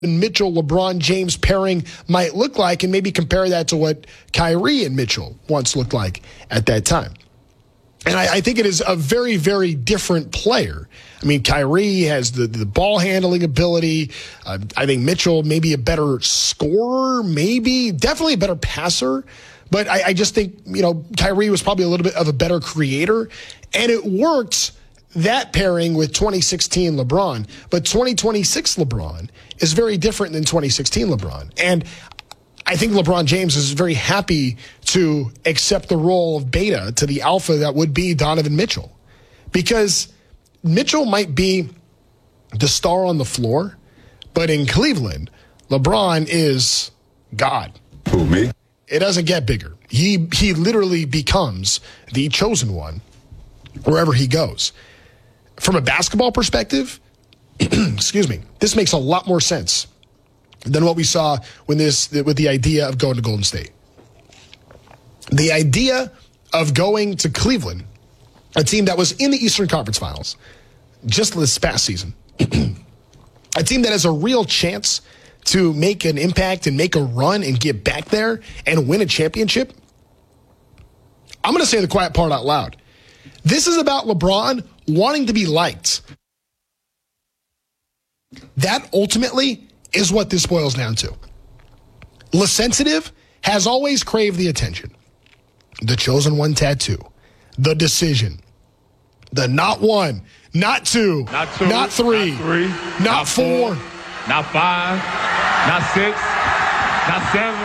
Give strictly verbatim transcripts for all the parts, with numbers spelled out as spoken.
Mitchell, LeBron James pairing might look like, and maybe compare that to what Kyrie and Mitchell once looked like at that time. And I, I think it is a very, very different player. I mean, Kyrie has the, the ball handling ability. Uh, I think Mitchell maybe a better scorer, maybe, definitely a better passer. But I, I just think, you know, Kyrie was probably a little bit of a better creator. And it worked, that pairing, with twenty sixteen LeBron. But twenty twenty-six LeBron is very different than twenty sixteen LeBron. And I think LeBron James is very happy to accept the role of beta to the alpha that would be Donovan Mitchell. Because Mitchell might be the star on the floor, but in Cleveland, LeBron is God. Who, me? It doesn't get bigger. He he literally becomes the chosen one wherever he goes. From a basketball perspective, excuse me, this makes a lot more sense than what we saw when this with the idea of going to Golden State. The idea of going to Cleveland, a team that was in the Eastern Conference Finals just this past season, a team that has a real chance to make an impact and make a run and get back there and win a championship. I'm going to say the quiet part out loud. This is about LeBron wanting to be liked. That ultimately is what this boils down to. LeSensitive has always craved the attention. The chosen one tattoo. The decision. The not one, not two, not, two, not three, not, three, not, not four, four, not five, not six, not seven.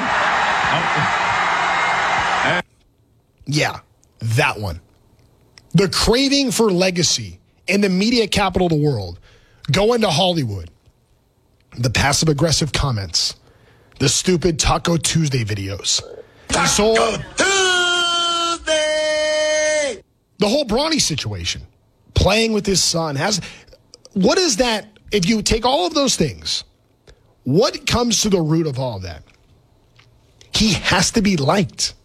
Oh. Yeah, that one. The craving for legacy in the media capital of the world. Going to Hollywood. The passive-aggressive comments. The stupid Taco Tuesday videos. Taco whole, Tuesday! The whole Bronny situation. Playing with his son. has. What is that? If you take all of those things, what comes to the root of all of that? He has to be liked.